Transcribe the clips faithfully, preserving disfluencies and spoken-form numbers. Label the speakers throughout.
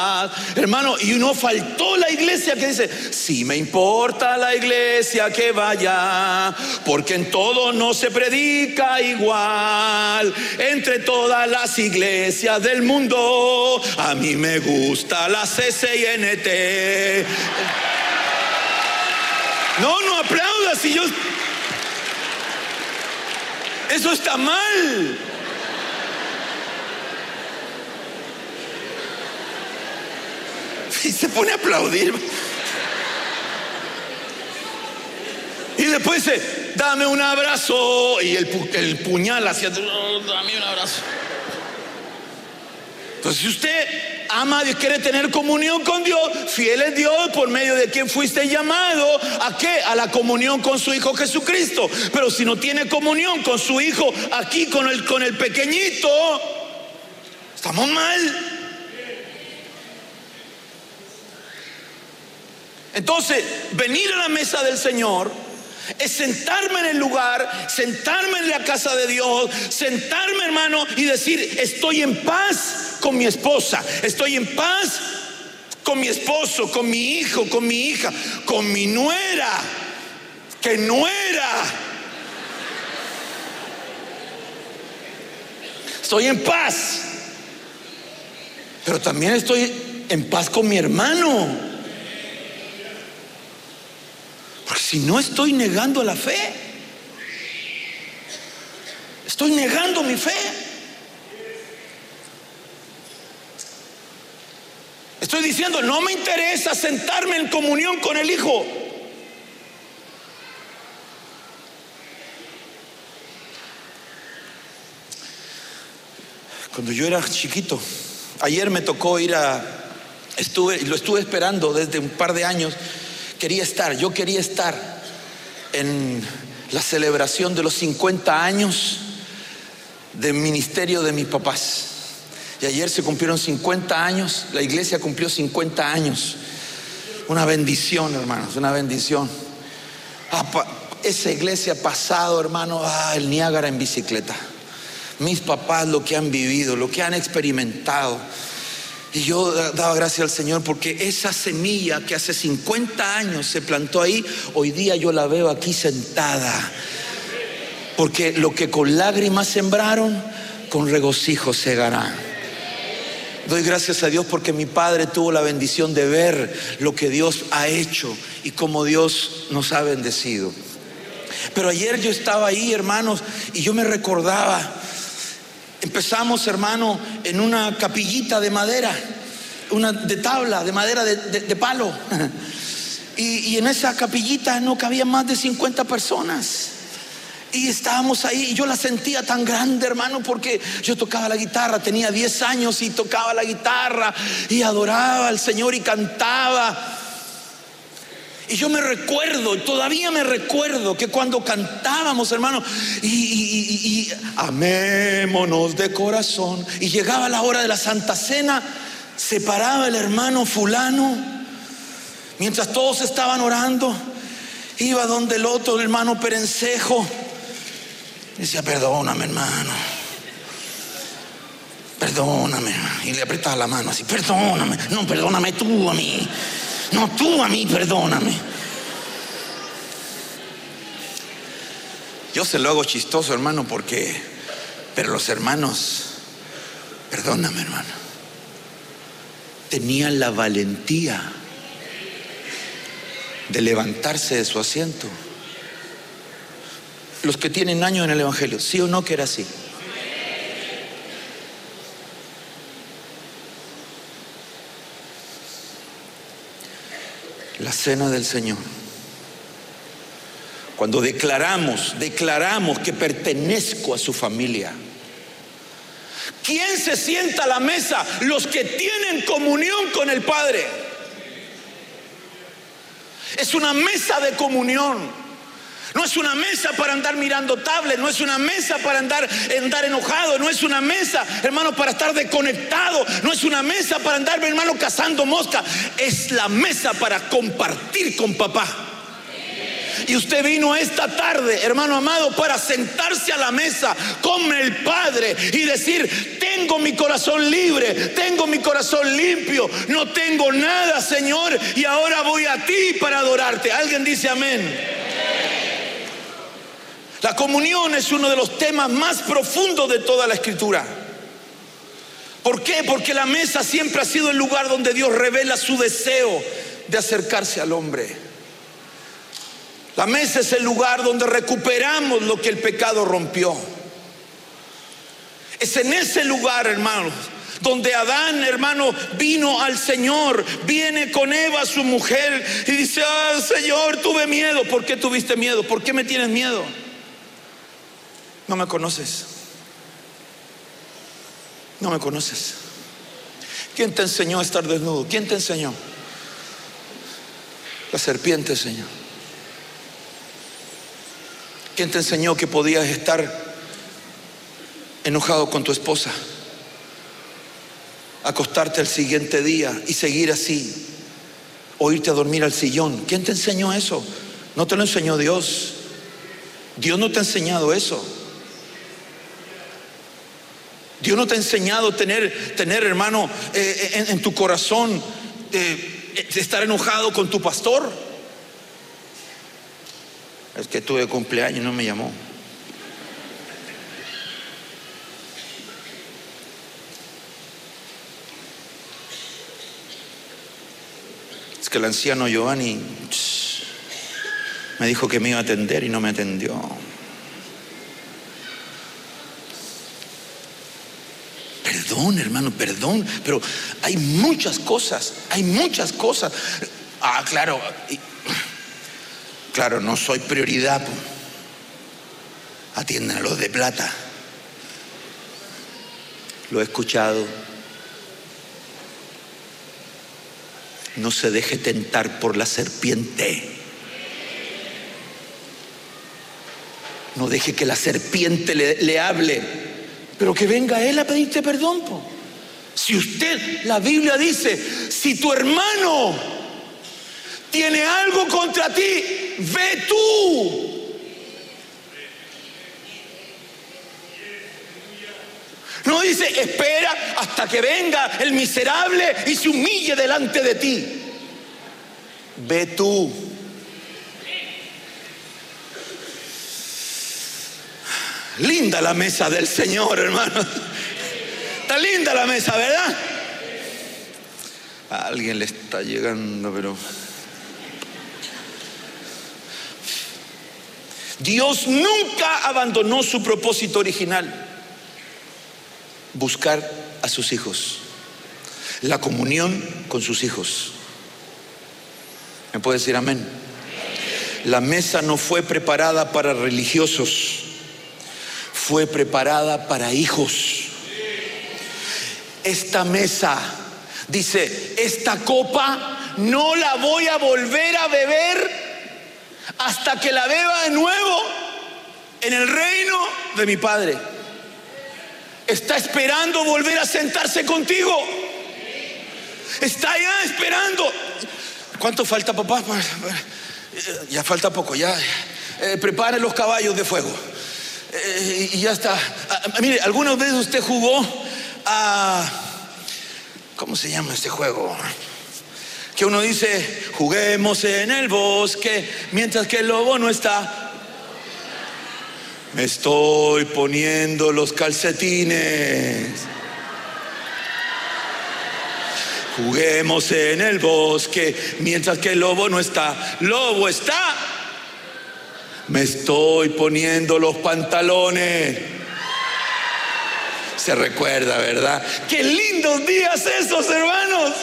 Speaker 1: Hermano, y no faltó la iglesia que dice: sí me importa la iglesia que vaya, porque en todo no se predica igual. Entre todas las iglesias del mundo, a mí me gusta la C C I N T. No, no aplaudas si yo... Eso está mal. Y se pone a aplaudir. Y después dice: dame un abrazo. Y el, el puñal hacia atrás: dame un abrazo. Entonces, si usted ama y quiere tener comunión con Dios, fiel es Dios por medio de quien fuiste llamado. ¿A qué? A la comunión con su Hijo Jesucristo. Pero si no tiene comunión con su Hijo aquí, con el, con el pequeñito, estamos mal. Entonces, venir a la mesa del Señor es sentarme en el lugar, sentarme en la casa de Dios, sentarme, hermano, y decir: estoy en paz con mi esposa, estoy en paz con mi esposo, con mi hijo, con mi hija, con mi nuera, que nuera. Estoy en paz, pero también estoy en paz con mi hermano. Porque si no, estoy negando la fe. Estoy negando mi fe. Estoy diciendo: no me interesa sentarme en comunión con el Hijo. Cuando yo era chiquito, ayer me tocó ir a... Estuve, lo estuve esperando desde un par de años. Quería estar, yo quería estar en la celebración de los cincuenta años del ministerio de mis papás. Y ayer se cumplieron cincuenta años, la iglesia cumplió cincuenta años. Una bendición, hermanos, una bendición. Ah, pa, esa iglesia ha pasado, hermano, ah, el Niágara en bicicleta. Mis papás, lo que han vivido, lo que han experimentado. Y yo daba gracias al Señor porque esa semilla que hace cincuenta años se plantó ahí, hoy día yo la veo aquí sentada. Porque lo que con lágrimas sembraron, con regocijo segarán. Doy gracias a Dios porque mi padre tuvo la bendición de ver lo que Dios ha hecho y cómo Dios nos ha bendecido. Pero ayer yo estaba ahí, hermanos, y yo me recordaba. Empezamos, hermano, en una capillita de madera, una de tabla, de madera, de, de, de palo. Y, y en esa capillita no cabían más de cincuenta personas. Y estábamos ahí y yo la sentía tan grande, hermano, porque yo tocaba la guitarra, tenía diez años y tocaba la guitarra y adoraba al Señor y cantaba. Y yo me recuerdo, todavía me recuerdo que cuando cantábamos, hermano, y, y, y, y amémonos de corazón, y llegaba la hora de la Santa Cena, se paraba el hermano fulano, mientras todos estaban orando, iba donde el otro, el hermano Perencejo, decía: perdóname, hermano, perdóname, y le apretaba la mano así: perdóname, no, perdóname tú a mí. No, tú a mí, perdóname. Yo se lo hago chistoso, hermano, porque... Pero los hermanos, perdóname, hermano, tenían la valentía de levantarse de su asiento. Los que tienen años en el evangelio, ¿sí o no que era así? La cena del Señor, cuando declaramos, declaramos que pertenezco a su familia. ¿Quién se sienta a la mesa? Los que tienen comunión con el Padre. Es una mesa de comunión. No es una mesa para andar mirando tablet, no es una mesa para andar, andar enojado, no es una mesa, hermano, para estar desconectado, no es una mesa para andar, hermano, cazando mosca. Es la mesa para compartir con papá. Y usted vino esta tarde, hermano amado, para sentarse a la mesa con el Padre y decir: tengo mi corazón libre, tengo mi corazón limpio, no tengo nada, Señor, y ahora voy a ti para adorarte. ¿Alguien dice amén? La comunión es uno de los temas más profundos de toda la Escritura. ¿Por qué? Porque la mesa siempre ha sido el lugar donde Dios revela su deseo de acercarse al hombre. La mesa es el lugar donde recuperamos lo que el pecado rompió. Es en ese lugar, hermanos, donde Adán, hermano, vino al Señor, viene con Eva, su mujer, y dice: ah, Señor, tuve miedo. ¿Por qué tuviste miedo? ¿Por qué me tienes miedo? No me conoces. No me conoces. ¿Quién te enseñó a estar desnudo? ¿Quién te enseñó? La serpiente, Señor. ¿Quién te enseñó que podías estar enojado con tu esposa, acostarte al siguiente día y seguir así, o irte a dormir al sillón? ¿Quién te enseñó eso? No te lo enseñó Dios. Dios no te ha enseñado eso. Dios no te ha enseñado tener, tener hermano, eh, en, en tu corazón eh, estar enojado con tu pastor. Es que tuve cumpleaños y no me llamó. Es que el anciano Giovanni me dijo que me iba a atender y no me atendió. Perdón, hermano, perdón, pero hay muchas cosas, hay muchas cosas. Ah, claro, claro, no soy prioridad. Atiendan a los de plata. Lo he escuchado. No se deje tentar por la serpiente. No deje que la serpiente le, le hable. Pero que venga él a pedirte perdón, po. Si usted, la Biblia dice: si tu hermano tiene algo contra ti, ve tú. No dice: espera hasta que venga el miserable y se humille delante de ti. Ve tú. Linda la mesa del Señor, hermano. Está linda la mesa, ¿verdad? A alguien le está llegando, pero Dios nunca abandonó su propósito original: buscar a sus hijos, la comunión con sus hijos. ¿Me puede decir amén? La mesa no fue preparada para religiosos, fue preparada para hijos. Esta mesa, dice: esta copa no la voy a volver a beber hasta que la beba de nuevo en el reino de mi Padre. Está esperando volver a sentarse contigo. Está ya esperando. ¿Cuánto falta, papá? Ya falta poco, ya. Eh, prepare los caballos de fuego. Eh, y ya está. Ah, mire, ¿alguna vez usted jugó a... ¿cómo se llama este juego? Que uno dice: juguemos en el bosque mientras que el lobo no está. Me estoy poniendo los calcetines. Juguemos en el bosque mientras que el lobo no está. Lobo está. Me estoy poniendo los pantalones. Se recuerda, ¿verdad? Qué lindos días esos, hermanos.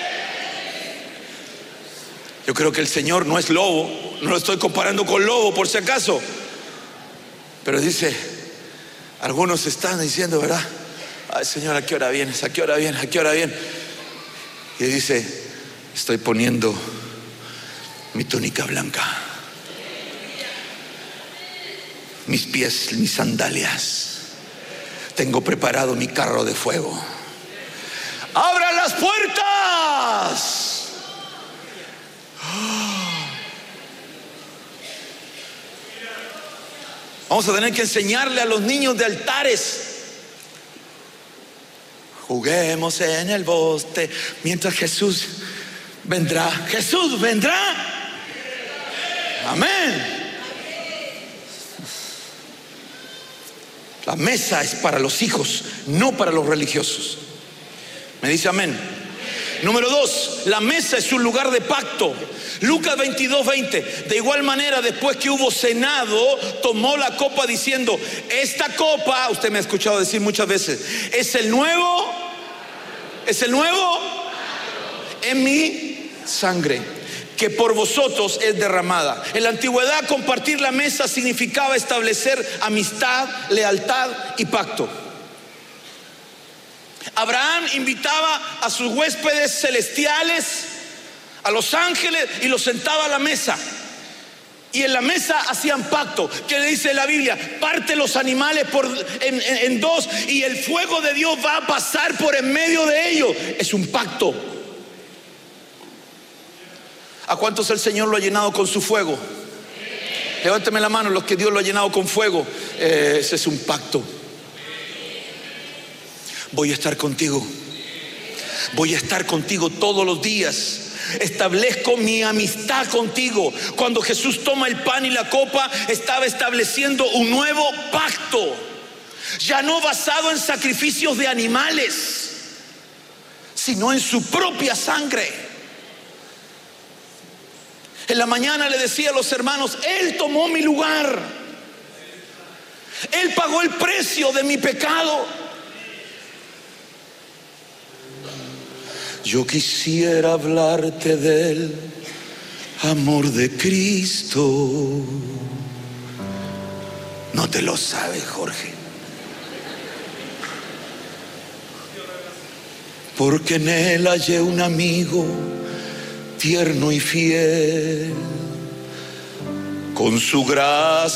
Speaker 1: Yo creo que el Señor no es lobo. No lo estoy comparando con lobo, por si acaso. Pero dice, algunos están diciendo, ¿verdad? Ay, Señor, ¿a qué hora vienes? ¿A qué hora vienes? ¿A qué hora vienes? Y dice: estoy poniendo mi túnica blanca, mis pies, mis sandalias. Tengo preparado mi carro de fuego. ¡Abran las puertas! Vamos a tener que enseñarle a los niños de altares. Juguemos en el bosque mientras Jesús vendrá. Jesús vendrá. Amén. La mesa es para los hijos, no para los religiosos. ¿Me dice amén? Número dos, la mesa es un lugar de pacto. Lucas veintidós, veinte. De igual manera, después que hubo cenado, tomó la copa diciendo: esta copa, usted me ha escuchado decir muchas veces, es el nuevo, es el nuevo en mi sangre, que por vosotros es derramada. En la antigüedad, compartir la mesa significaba establecer amistad, lealtad y pacto. Abraham invitaba a sus huéspedes celestiales, a los ángeles, y los sentaba a la mesa. Y en la mesa hacían pacto. ¿Qué le dice la Biblia? Parte los animales por, en, en, en dos, y el fuego de Dios va a pasar por en medio de ellos. Es un pacto. ¿A cuántos el Señor lo ha llenado con su fuego? Levánteme la mano los que Dios lo ha llenado con fuego. eh, Ese es un pacto. Voy a estar contigo. Voy a estar contigo todos los días. Establezco mi amistad contigo. Cuando Jesús toma el pan y la copa, estaba estableciendo un nuevo pacto, ya no basado en sacrificios de animales, sino en su propia sangre. En la mañana le decía a los hermanos: Él tomó mi lugar. Él pagó el precio de mi pecado. Yo quisiera hablarte del amor de Cristo. No te lo sabes, Jorge. Porque en Él hallé un amigo tierno y fiel, con su gracia